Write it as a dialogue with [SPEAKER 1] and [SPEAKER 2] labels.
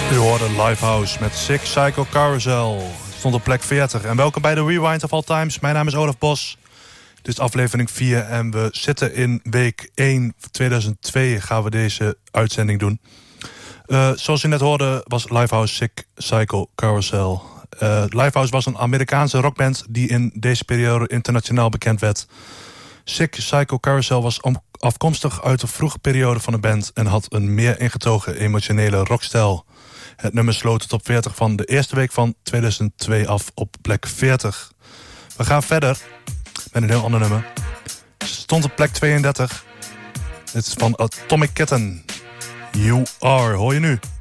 [SPEAKER 1] U hoorde Lifehouse met Sick Psycho Carousel. Stond op plek 40. En welkom bij de Rewind of All Times. Mijn naam is Olaf Bos. Dit is aflevering 4 en we zitten in week 1 2002 gaan we deze uitzending doen. Zoals je net hoorde was Lifehouse Sick Psycho Carousel. Lifehouse was een Amerikaanse rockband die in deze periode internationaal bekend werd. Sick Psycho Carousel was afkomstig uit de vroege periode van de band en had een meer ingetogen emotionele rockstijl. Het nummer sloot de top 40 van de eerste week van 2002 af op plek 40. We gaan verder met een heel ander nummer. Het stond op plek 32. Het is van Atomic Kitten. You Are, hoor je nu.